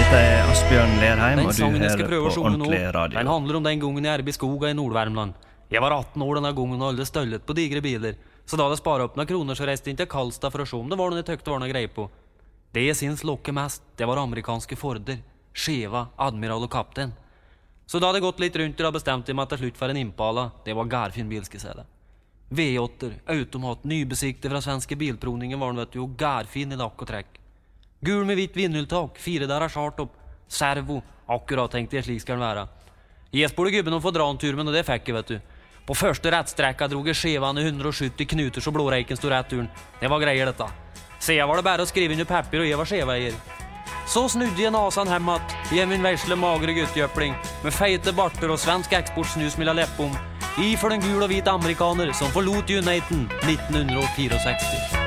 Dette Asbjørn Lerheim, Den og du sangen jeg skal hører prøve å på synge nå, Ordentlig Radio. den handler om den gangen jeg er i skoga i Nordvärmland. Jeg var 18 år denne gangen og alle støllet på digre biler. Så da hadde jeg sparet opp noen kroner, så reiste inn til Karlstad for å se om det var noe jeg tøkte var noe greie på. Det jeg syns lokke mest, det var amerikanske Forder, Cheva, Admiral og Kaptein. Så da hadde jeg gått litt rundt, og da bestemte jeg meg til slutt for en Impala. Det var gærfin bil, skal jeg si det. V8, automat, nybesiktet fra Svenske Bilprovningen var den, vet du, og gærfin i lakk og trekk. Gul med hvitt vindhjultak, 4 der chartop, servo, akkurat tenkte jeg slik skal den være. Jeg spurte gubben om å få dra en tur, men det fikk jeg, vet du. På første rettstrekka drog jeg Chevan i 170 knuter så blåreiken stod rett turen. Det var greier dette. Så jeg var det bare å skrive under papir, og jeg var Cheveier. Så snudde jeg nasan hemmat, i min versle magre guttjøpling, med feite barter og svensk eksportsnus mellom leppom, i for den gul og hvit amerikaner som forlot Uniten 1964.